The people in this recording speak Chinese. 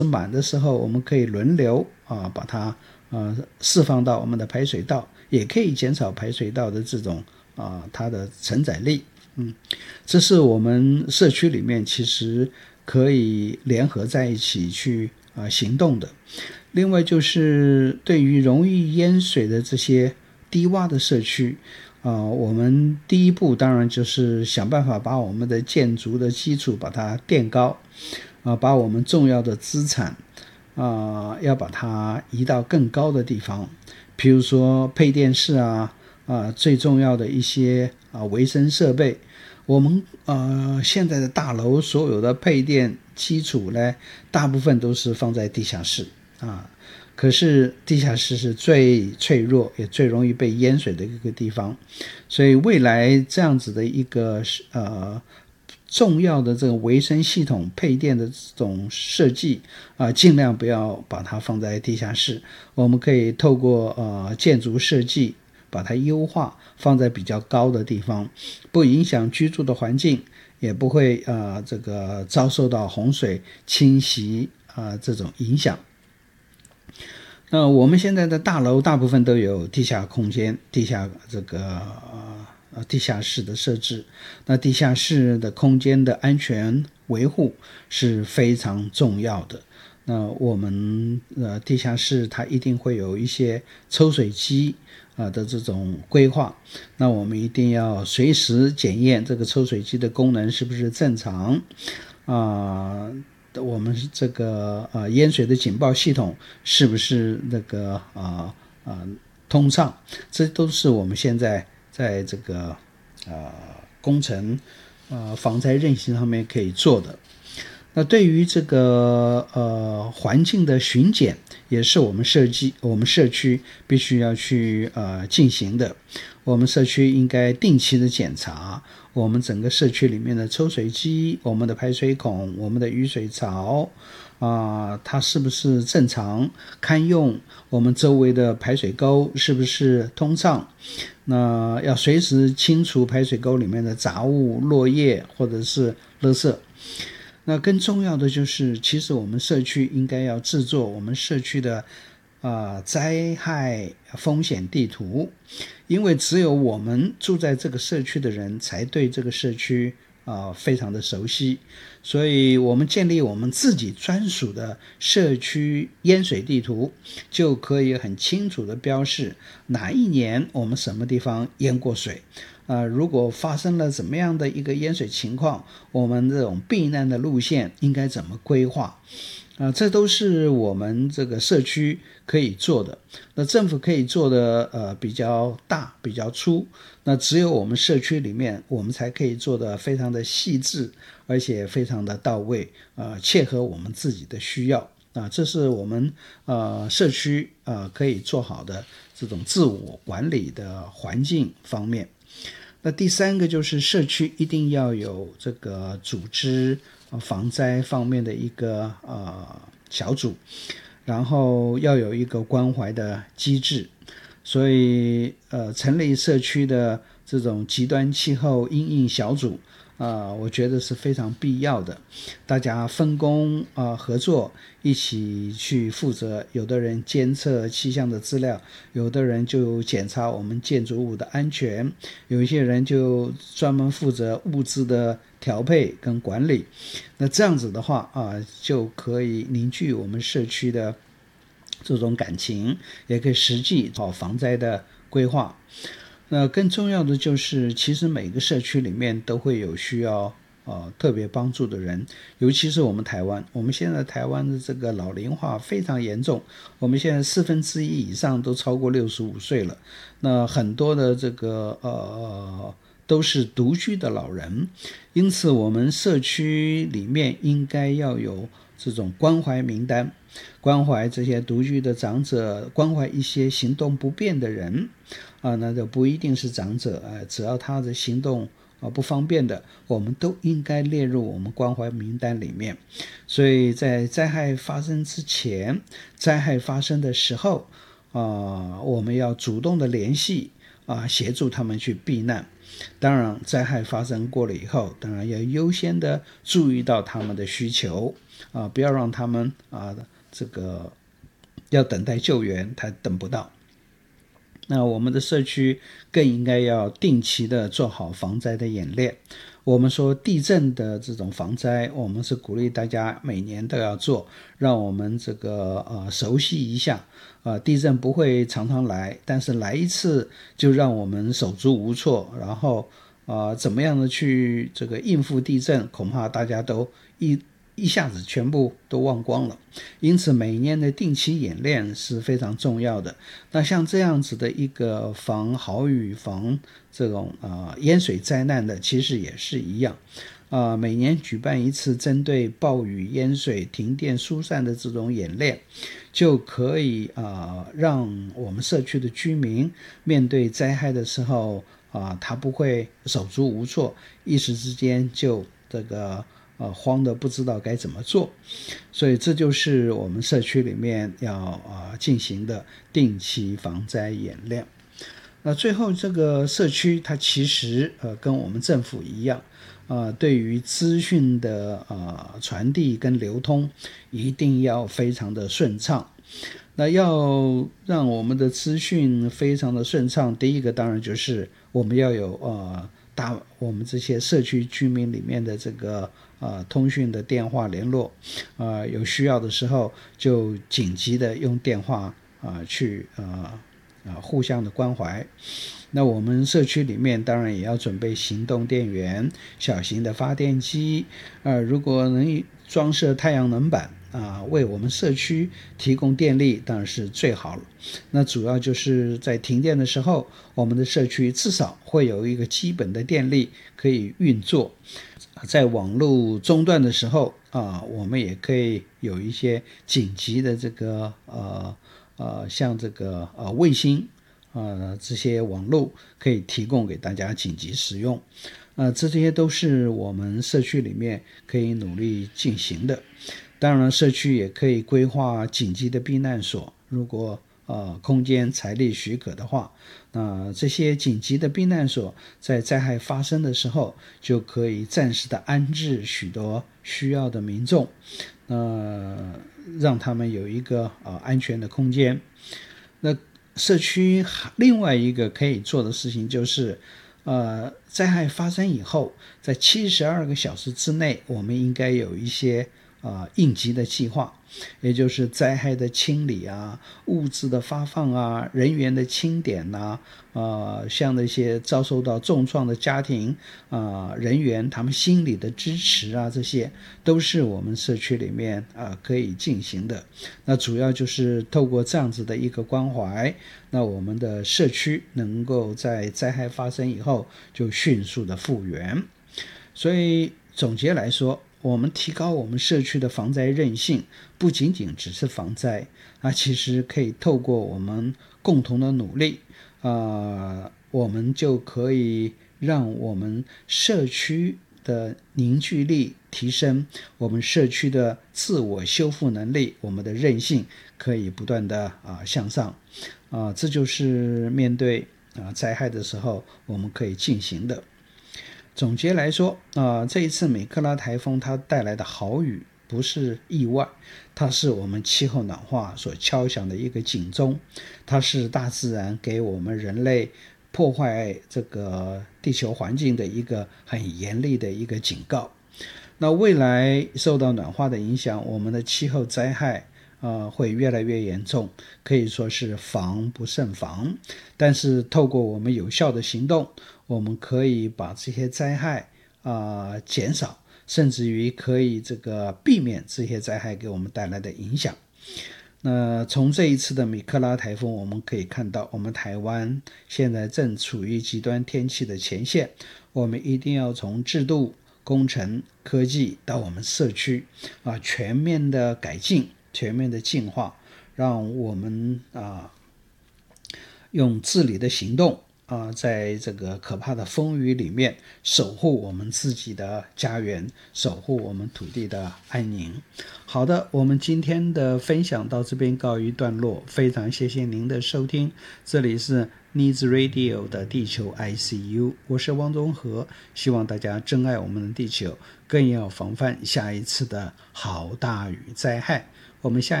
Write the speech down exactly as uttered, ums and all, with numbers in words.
满的时候，我们可以轮流啊把它呃释放到我们的排水道，也可以减少排水道的这种啊它的承载力。嗯，这是我们社区里面其实可以联合在一起去啊行动的。另外就是对于容易淹水的这些低洼的社区啊、呃，我们第一步当然就是想办法把我们的建筑的基础把它垫高啊、呃，把我们重要的资产啊、呃、要把它移到更高的地方，比如说配电室啊啊、呃、最重要的一些啊维生设备，我们呃现在的大楼所有的配电基础呢，大部分都是放在地下室啊。可是地下室是最脆弱也最容易被淹水的一个地方，所以未来这样子的一个呃重要的这个维生系统配电的这种设计啊、呃，尽量不要把它放在地下室，我们可以透过呃建筑设计把它优化，放在比较高的地方，不影响居住的环境，也不会呃这个遭受到洪水侵袭啊、呃、这种影响。那我们现在的大楼大部分都有地下空间，地下这个呃地下室的设置。那地下室的空间的安全维护是非常重要的。那我们呃地下室它一定会有一些抽水机啊的这种规划，那我们一定要随时检验这个抽水机的功能是不是正常啊。我们这个呃淹水的警报系统是不是那个啊啊、呃呃、通畅，这都是我们现在在这个呃工程呃防灾韧性上面可以做的。那对于这个呃环境的巡检，也是我们设计我们社区必须要去呃进行的。我们社区应该定期的检查我们整个社区里面的抽水机、我们的排水孔、我们的雨水槽啊、呃，它是不是正常堪用？我们周围的排水沟是不是通畅？那要随时清除排水沟里面的杂物、落叶或者是垃圾。那更重要的就是，其实我们社区应该要制作我们社区的啊、呃、灾害风险地图，因为只有我们住在这个社区的人才对这个社区啊、呃、非常的熟悉，所以我们建立我们自己专属的社区淹水地图，就可以很清楚的标示哪一年我们什么地方淹过水。呃，如果发生了怎么样的一个淹水情况，我们这种避难的路线应该怎么规划？啊、呃，这都是我们这个社区可以做的。那政府可以做的呃比较大、比较粗，那只有我们社区里面，我们才可以做的非常的细致，而且非常的到位，呃，切合我们自己的需要。啊，这是我们呃社区呃可以做好的这种自我管理的环境方面。那第三个就是社区一定要有这个组织防灾方面的一个呃小组，然后要有一个关怀的机制，所以呃成立社区的这种极端气候因应小组啊、呃，我觉得是非常必要的。大家分工啊、呃、合作，一起去负责。有的人监测气象的资料，有的人就检查我们建筑物的安全，有一些人就专门负责物资的调配跟管理。那这样子的话啊、呃，就可以凝聚我们社区的这种感情，也可以实际好防灾的规划。那更重要的就是，其实每个社区里面都会有需要呃特别帮助的人，尤其是我们台湾，我们现在台湾的这个老龄化非常严重，我们现在四分之一以上都超过六十五岁了，那很多的这个呃都是独居的老人，因此我们社区里面应该要有这种关怀名单，关怀这些独居的长者，关怀一些行动不便的人啊，那就不一定是长者，呃，只要他的行动啊不方便的，我们都应该列入我们关怀名单里面。所以在灾害发生之前，灾害发生的时候啊，我们要主动的联系啊，协助他们去避难。当然灾害发生过了以后，当然要优先的注意到他们的需求啊，不要让他们啊这个要等待救援，他等不到。那我们的社区更应该要定期的做好防灾的演练。我们说地震的这种防灾，我们是鼓励大家每年都要做，让我们这个呃熟悉一下。呃，地震不会常常来，但是来一次就让我们手足无措，然后呃怎么样的去这个应付地震，恐怕大家都一一下子全部都忘光了。因此每年的定期演练是非常重要的。那像这样子的一个防豪雨、防这种呃淹水灾难的，其实也是一样。呃，每年举办一次针对暴雨、淹水、停电、疏散的这种演练，就可以呃让我们社区的居民面对灾害的时候啊、呃，他不会手足无措，一时之间就这个呃慌得不知道该怎么做。所以这就是我们社区里面要啊、呃、进行的定期防灾演练。那最后这个社区它其实呃跟我们政府一样，呃对于资讯的呃传递跟流通一定要非常的顺畅。那要让我们的资讯非常的顺畅，第一个当然就是我们要有呃大我们这些社区居民里面的这个呃通讯的电话联络，呃有需要的时候就紧急的用电话啊、呃、去呃啊，互相的关怀。那我们社区里面当然也要准备行动电源、小型的发电机，呃，如果能装设太阳能板啊，为我们社区提供电力，当然是最好了。那主要就是在停电的时候，我们的社区至少会有一个基本的电力可以运作。在网络中断的时候啊，我们也可以有一些紧急的这个呃。呃，像这个呃卫星呃这些网络可以提供给大家紧急使用，呃这些都是我们社区里面可以努力进行的。当然社区也可以规划紧急的避难所，如果呃空间财力许可的话，那这些紧急的避难所在灾害发生的时候就可以暂时的安置许多需要的民众，呃让他们有一个呃安全的空间。那社区另外一个可以做的事情就是呃灾害发生以后，在七十二个小时之内，我们应该有一些呃应急的计划，也就是灾害的清理啊、物资的发放啊、人员的清点啊，呃，像那些遭受到重创的家庭啊、呃、人员，他们心理的支持啊，这些都是我们社区里面啊、呃、可以进行的。那主要就是透过这样子的一个关怀，那我们的社区能够在灾害发生以后就迅速的复原。所以总结来说，我们提高我们社区的防灾韧性，不仅仅只是防灾，啊，其实可以透过我们共同的努力，呃，我们就可以让我们社区的凝聚力提升，我们社区的自我修复能力，我们的韧性可以不断的啊向上，啊，这就是面对啊灾害的时候我们可以进行的。总结来说啊、呃，这一次美克拉台风它带来的豪雨不是意外，它是我们气候暖化所敲响的一个警钟，它是大自然给我们人类破坏这个地球环境的一个很严厉的一个警告。那未来受到暖化的影响，我们的气候灾害呃，会越来越严重，可以说是防不胜防。但是透过我们有效的行动，我们可以把这些灾害啊、呃、减少，甚至于可以这个避免这些灾害给我们带来的影响。那从这一次的米克拉台风，我们可以看到，我们台湾现在正处于极端天气的前线，我们一定要从制度、工程、科技到我们社区啊全面的改进。全面的进化，让我们啊用治理的行动啊，在这个可怕的风雨里面守护我们自己的家园，守护我们土地的安宁。好的，我们今天的分享到这边告一段落，非常谢谢您的收听，这里是 Needs Radio 的地球 I C U， 我是汪宗和，希望大家珍爱我们的地球，更要防范下一次的好大雨灾害。我们下